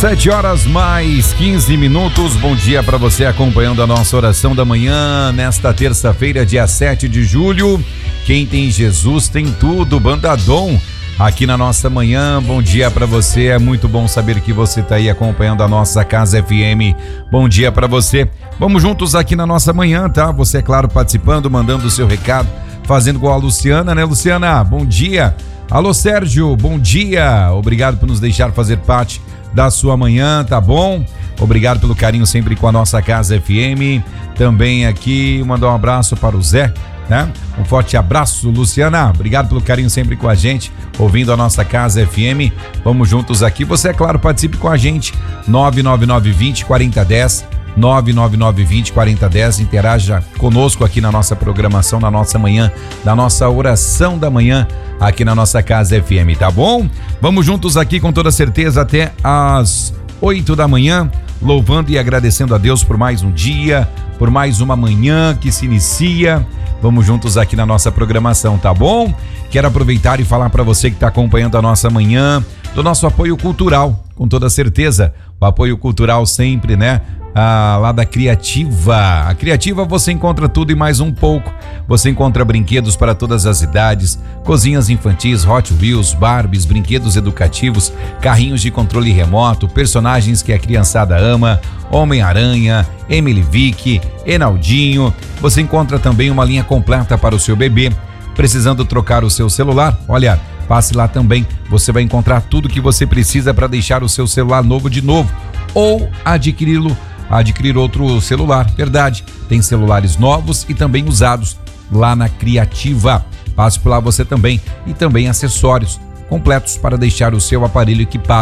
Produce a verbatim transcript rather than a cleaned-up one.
Sete horas mais quinze minutos. Bom dia para você acompanhando a nossa oração da manhã nesta terça-feira, dia sete de julho. Quem tem Jesus tem tudo. Banda Dom aqui na nossa manhã. Bom dia para você. É muito bom saber que você tá aí acompanhando a nossa Casa F M. Bom dia para você. Vamos juntos aqui na nossa manhã, tá? Você, é claro, participando, mandando o seu recado, fazendo igual a Luciana, né, Luciana? Bom dia. Alô, Sérgio, bom dia. Obrigado por nos deixar fazer parte da sua manhã, tá bom? Obrigado pelo carinho sempre com a nossa Casa F M. Também aqui, mandar um abraço para o Zé, né? Um forte abraço, Luciana. Obrigado pelo carinho sempre com a gente, ouvindo a nossa Casa F M. Vamos juntos aqui. Você, é claro, participe com a gente. nove nove nove, vinte, quarenta, dez. nove nove nove, vinte, quarenta, dez. Interaja conosco aqui na nossa programação, na nossa manhã, na nossa oração da manhã, aqui na nossa Casa F M, tá bom? Vamos juntos aqui com toda certeza até às oito da manhã, louvando e agradecendo a Deus por mais um dia, por mais uma manhã que se inicia. Vamos juntos aqui na nossa programação, tá bom? Quero aproveitar e falar para você que está acompanhando a nossa manhã, do nosso apoio cultural, com toda certeza, o apoio cultural sempre, né? Ah, lá da Criativa. A Criativa você encontra tudo e mais um pouco. Você encontra brinquedos para todas as idades, cozinhas infantis, Hot Wheels, Barbies, brinquedos educativos, carrinhos de controle remoto, personagens que a criançada ama, Homem-Aranha, Emily Vick, Enaldinho. Você encontra também uma linha completa para o seu bebê. Precisando trocar o seu celular? Olha, passe lá também. Você vai encontrar tudo que você precisa para deixar o seu celular novo de novo ou adquiri-lo adquirir outro celular, verdade, tem celulares novos e também usados lá na Criativa. Passe por lá você também, e também acessórios completos para deixar o seu aparelho equipado.